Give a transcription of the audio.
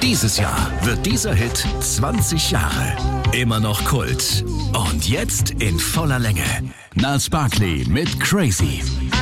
Dieses Jahr wird dieser Hit 20 Jahre. Immer noch Kult. Und jetzt in voller Länge. Gnarls Barkley mit Crazy.